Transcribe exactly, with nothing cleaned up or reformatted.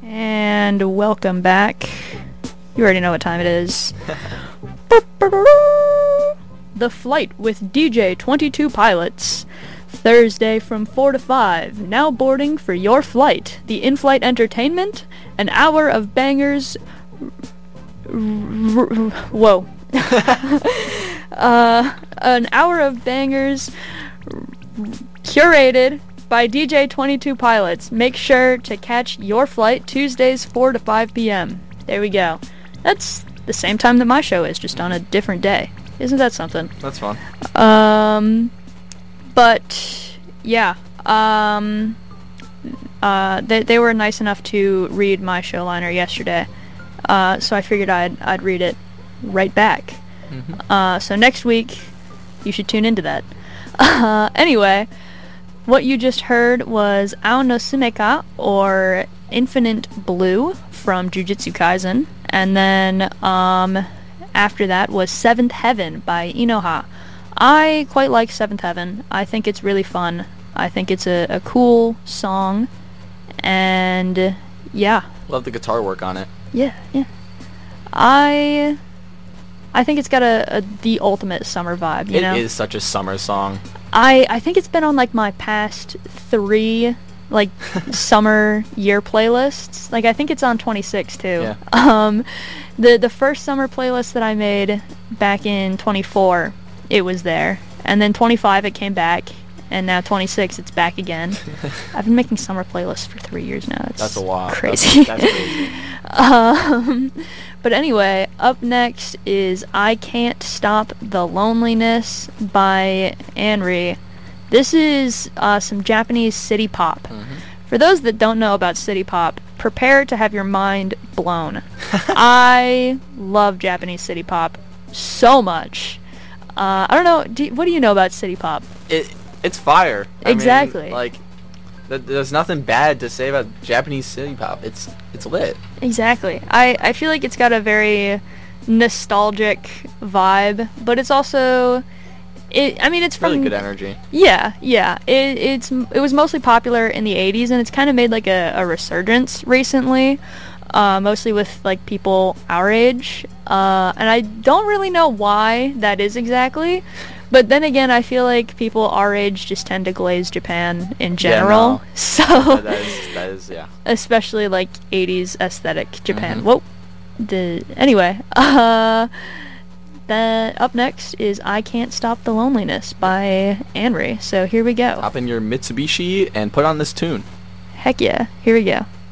And welcome back. You already know what time it is. The Flight with D J twenty-two Pilots. Thursday from four to five. Now boarding for your flight. The in-flight entertainment. An hour of bangers. Whoa. uh, an hour of bangers curated by D J twenty-two Pilots. Make sure to catch your flight Tuesdays four to five p.m. There we go. That's the same time that my show is, just on a different day. Isn't that something? That's fun. Um, but yeah. Um, uh, they they were nice enough to read my show liner yesterday. Uh, so I figured I'd I'd read it right back. Mm-hmm. Uh, so next week you should tune into that. Uh, anyway. What you just heard was Ao no Sumeka, or Infinite Blue, from Jujutsu Kaisen. And then, um, after that was Seventh Heaven by Inoha. I quite like Seventh Heaven. I think it's really fun. I think it's a, a cool song. And, yeah. Love the guitar work on it. Yeah, yeah. I... I think it's got a, a the ultimate summer vibe, you it know? It is such a summer song. I, I think it's been on, like, my past three, like, summer year playlists. Like, I think it's on twenty-six, too. Yeah. Um, the, the first summer playlist that I made back in twenty-four, it was there. And then twenty-five, it came back. And now twenty-six, it's back again. I've been making summer playlists for three years now. It's That's a lot. Crazy. That's, that's crazy. um, but anyway, up next is I Can't Stop the Loneliness by Anri. This is uh, some Japanese city pop. Mm-hmm. For those that don't know about city pop, prepare to have your mind blown. I love Japanese city pop so much. Uh, I don't know, do, what do you know about city pop? It It's fire. Exactly. I mean, like, th- there's nothing bad to say about Japanese city pop. It's it's lit. Exactly. I, I feel like it's got a very nostalgic vibe, but it's also, it. I mean, it's from... Really good energy. Yeah, yeah. It it's it was mostly popular in the eighties, and it's kind of made like a, a resurgence recently, uh, mostly with like people our age. Uh, and I don't really know why that is exactly. But then again, I feel like people our age just tend to glaze Japan in general. Yeah, no. So that, that is, that is, yeah. Especially like eighties aesthetic Japan. Mm-hmm. Whoa. The anyway, uh, the up next is I Can't Stop the Loneliness by Anri. So here we go. Hop in your Mitsubishi and put on this tune. Heck yeah, here we go.